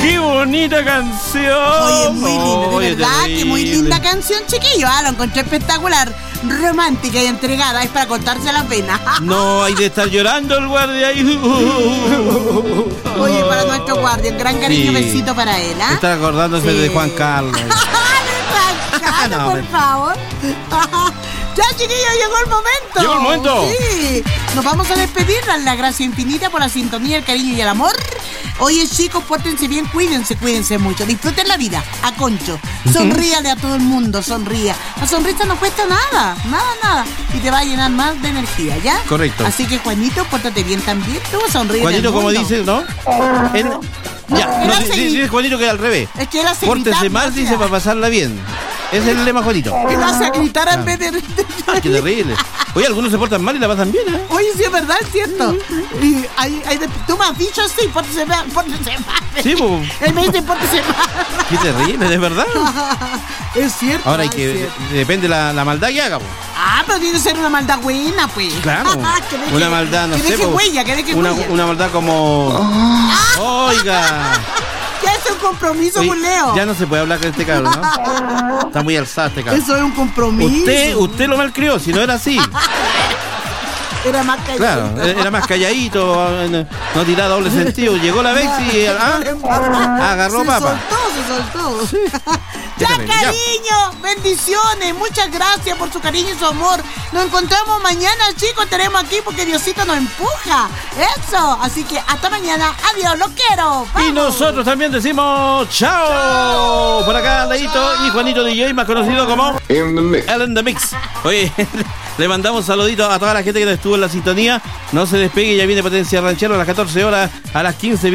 ¡Qué bonita canción! Oye, muy linda, de Oye, verdad terrible. que muy linda canción, chiquillo. Lo encontré espectacular, romántica y entregada. Es para cortarse la pena. No, hay de estar llorando el guardia ahí. Oye, para nuestro guardia, un gran cariño, Sí. besito para él, ¿ah? Está acordándose Sí. de Juan Carlos. Tranquilo, No, por hombre. favor. Ya, chiquillos, llegó el momento. Llegó el momento. Sí. Nos vamos a despedir, dar la gracia infinita por la sintonía, el cariño y el amor. Oye, chicos, pórtense bien, cuídense mucho. Disfruten la vida, a concho. Sonríale a todo el mundo, sonría. La sonrisa no cuesta nada. Y te va a llenar más de energía, ¿ya? Correcto. Así que, Juanito, pórtate bien también. Tú sonríe. Juanito, como dices, ¿no? Ya, él no, hace- dice Juanito que al revés. Es que él hace Pórtese gritar, mal, o sea. dice, para pasarla bien. Ese es el lema, Juanito. Él hace gritar en vez de... Qué terrible. Oye, algunos se portan mal y la pasan bien, ¿eh? Oye, sí, es verdad, es cierto. Y tú me has dicho, sí, pórtese mal. Sí, pues. Él me dice, pórtese mal. Qué terrible, de verdad. Es cierto. Ahora hay es que, cierto. depende la maldad que haga, pues. Pero tiene que ser una maldad buena, pues. Claro. Una maldad, no que sé. deje pues, huella, que deje huella. una maldad como. Oiga. Ya es un compromiso, Oye, Leo. ya no se puede hablar con este cabrón, ¿no? Está muy alzado este cabrón. Eso es un compromiso. Usted lo malcrió, si no era así. Era más calladito. Claro, era más calladito, no tiraba doble sentido. Llegó la vez y agarró papa. Se soltó. Qué Ya, terrible, ya. cariño, bendiciones, muchas gracias por su cariño y su amor. Nos encontramos mañana, chicos, tenemos aquí porque Diosito nos empuja. Eso, así que hasta mañana, adiós, los quiero. Y ¡Vamos! nosotros también decimos chao. Por acá, Leito y Juanito DJ, más conocido como El in the Mix. Oye, le mandamos saluditos a toda la gente que estuvo en la sintonía. No se despegue, ya viene Potencia Ranchero a las 14 horas, a las 15.